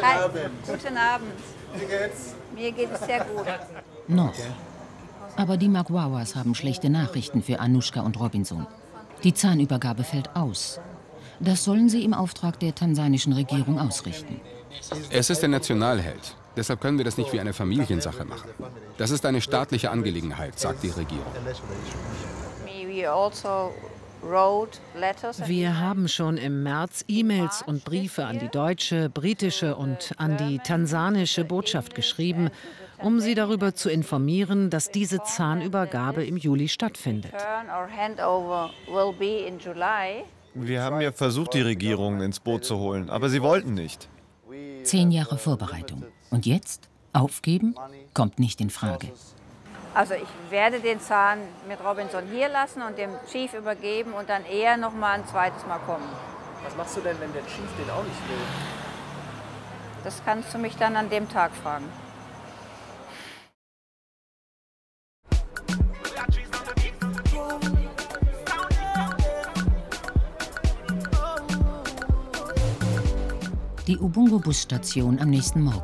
Hi. Guten Abend. Wie geht's? Mir geht es sehr gut. Noch. Aber die Magwawas haben schlechte Nachrichten für Anushka und Robinson. Die Zahnübergabe fällt aus. Das sollen sie im Auftrag der tansanischen Regierung ausrichten. Es ist der Nationalheld. Deshalb können wir das nicht wie eine Familiensache machen. Das ist eine staatliche Angelegenheit, sagt die Regierung. Wir haben schon im März E-Mails und Briefe an die deutsche, britische und an die tansanische Botschaft geschrieben, um sie darüber zu informieren, dass diese Zahnübergabe im Juli stattfindet. Wir haben ja versucht, die Regierung ins Boot zu holen, aber sie wollten nicht. 10 Jahre Vorbereitung. Und jetzt? Aufgeben? Kommt nicht in Frage. Also ich werde den Zahn mit Robinson hier lassen und dem Chief übergeben und dann eher noch mal ein zweites Mal kommen. Was machst du denn, wenn der Chief den auch nicht will? Das kannst du mich dann an dem Tag fragen. Die Ubungo-Busstation am nächsten Morgen.